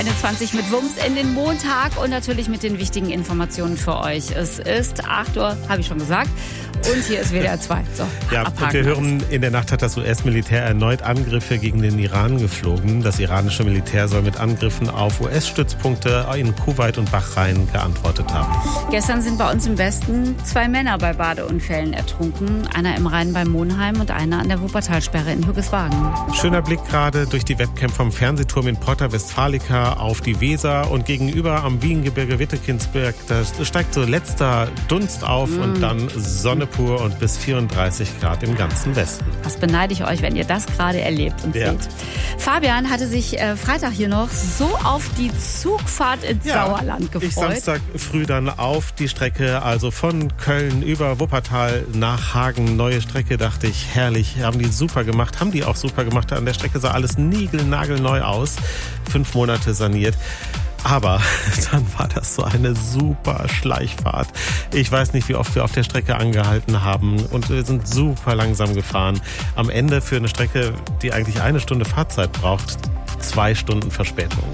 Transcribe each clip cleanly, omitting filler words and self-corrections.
8.21 Uhr mit Wumms in den Montag und natürlich mit den wichtigen Informationen für euch. Es ist 8 Uhr, habe ich schon gesagt. Und hier ist WDR 2. So, ja, und wir hören, in der Nacht hat das US-Militär erneut Angriffe gegen den Iran geflogen. Das iranische Militär soll mit Angriffen auf US-Stützpunkte in Kuwait und Bahrain geantwortet haben. Gestern sind bei uns im Westen 2 Männer bei Badeunfällen ertrunken. Einer im Rhein bei Monheim und einer an der Wuppertalsperre in Hüggeswagen. Schöner Blick gerade durch die Webcam vom Fernsehturm in Porta Westfalica auf die Weser und gegenüber am Wiehengebirge Wittekinsberg. Da steigt so letzter Dunst auf und dann Sonne pur und bis 34 Grad im ganzen Westen. Was beneide ich euch, wenn ihr das gerade erlebt und seht. Fabian hatte sich Freitag hier noch so auf die Zugfahrt ins Sauerland gefreut. Ich Samstag früh dann auf die Strecke, also von Köln über Wuppertal nach Hagen. Neue Strecke, dachte ich, herrlich. Haben die super gemacht, haben die auch super gemacht. An der Strecke sah alles niegelnagelneu aus. 5 Monate saniert. Aber dann war das so eine super Schleichfahrt. Ich weiß nicht, wie oft wir auf der Strecke angehalten haben und wir sind super langsam gefahren. Am Ende für eine Strecke, die eigentlich 1 Stunde Fahrzeit braucht, 2 Stunden Verspätung.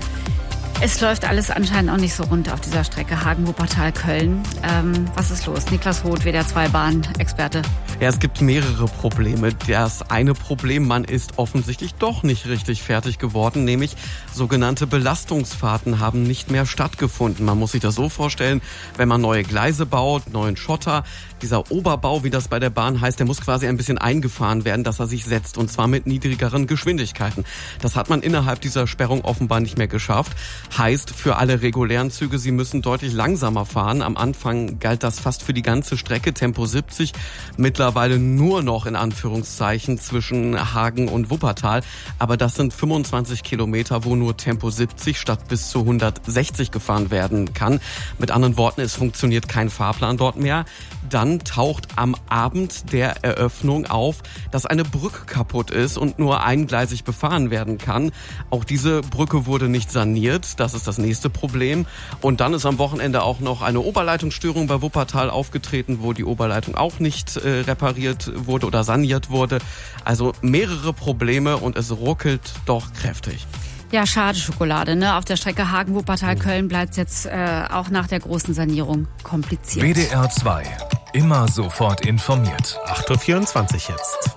Es läuft alles anscheinend auch nicht so rund auf dieser Strecke Hagen, Wuppertal, Köln. Was ist los? Niklas Roth, WDR 2 Bahn-Experte. Ja, es gibt mehrere Probleme. Das eine Problem, man ist offensichtlich doch nicht richtig fertig geworden, nämlich sogenannte Belastungsfahrten haben nicht mehr stattgefunden. Man muss sich das so vorstellen, wenn man neue Gleise baut, neuen Schotter, dieser Oberbau, wie das bei der Bahn heißt, der muss quasi ein bisschen eingefahren werden, dass er sich setzt, und zwar mit niedrigeren Geschwindigkeiten. Das hat man innerhalb dieser Sperrung offenbar nicht mehr geschafft. Heißt für alle regulären Züge, sie müssen deutlich langsamer fahren. Am Anfang galt das fast für die ganze Strecke, Tempo 70, mittlerweile nur noch in Anführungszeichen zwischen Hagen und Wuppertal. Aber das sind 25 Kilometer, wo nur Tempo 70 statt bis zu 160 gefahren werden kann. Mit anderen Worten, es funktioniert kein Fahrplan dort mehr. Dann taucht am Abend der Eröffnung auf, dass eine Brücke kaputt ist und nur eingleisig befahren werden kann. Auch diese Brücke wurde nicht saniert. Das ist das nächste Problem. Und dann ist am Wochenende auch noch eine Oberleitungsstörung bei Wuppertal aufgetreten, wo die Oberleitung auch nicht repariert wurde oder saniert wurde. Also mehrere Probleme und es ruckelt doch kräftig. Ja, schade Schokolade, ne? Auf der Strecke Hagen-Wuppertal-Köln bleibt es jetzt auch nach der großen Sanierung kompliziert. WDR 2. Immer sofort informiert. 8.24 Uhr jetzt.